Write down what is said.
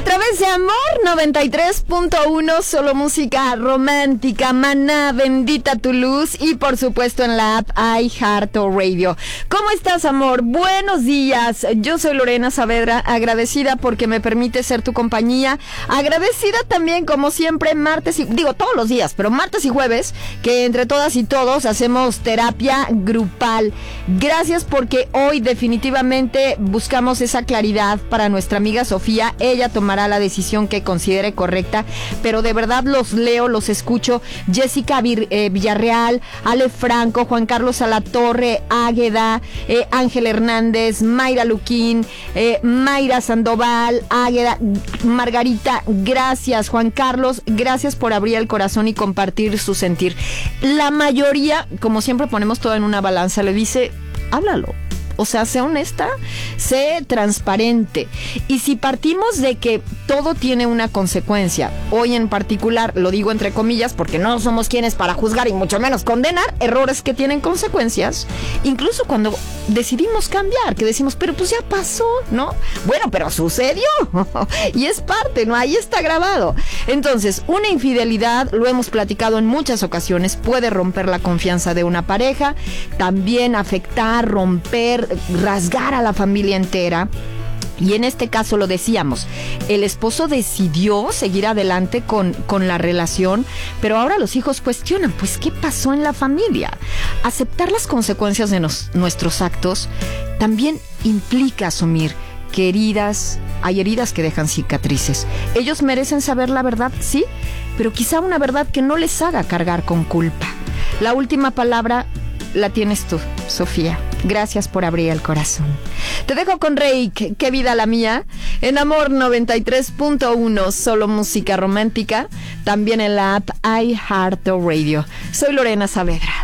A través de Amor 93.1, solo música romántica, Maná, Bendita tu Luz, y por supuesto en la app iHeartRadio. ¿Cómo estás, amor? Buenos días. Yo soy Lorena Saavedra, agradecida porque me permite ser tu compañía. Agradecida también, como siempre, todos los días, pero martes y jueves, que entre todas y todos hacemos terapia grupal. Gracias porque hoy definitivamente buscamos esa claridad para nuestra amiga Sofía. Ella tomará la decisión que considere correcta, pero de verdad los leo, los escucho. Jessica Villarreal, Ale Franco, Juan Carlos Alatorre, Águeda, Ángel Hernández, Mayra Luquín, Mayra Sandoval, Águeda, Margarita, gracias. Juan Carlos, gracias por abrir el corazón y compartir su sentir. La mayoría, como siempre ponemos todo en una balanza, le dice, háblalo. O sea, sé honesta, sé transparente. Y si partimos de que todo tiene una consecuencia, hoy en particular, lo digo entre comillas, porque no somos quienes para juzgar y mucho menos condenar errores que tienen consecuencias, incluso cuando decidimos cambiar, que decimos, pero pues ya pasó, ¿no? Bueno, pero sucedió. Y es parte, ¿no? Ahí está grabado. Entonces, una infidelidad, lo hemos platicado en muchas ocasiones, puede romper la confianza de una pareja, también afectar, romper, rasgar a la familia entera. Y en este caso lo decíamos, el esposo decidió seguir adelante con la relación, pero ahora los hijos cuestionan, pues, ¿qué pasó en la familia? Aceptar las consecuencias de nuestros actos también implica asumir que hay heridas que dejan cicatrices. Ellos merecen saber la verdad, sí, pero quizá una verdad que no les haga cargar con culpa. La última palabra la tienes tú, Sofía. Gracias por abrir el corazón. Te dejo con Reik, qué vida la mía, en Amor 93.1, solo música romántica, también en la app iHeartRadio. Soy Lorena Saavedra.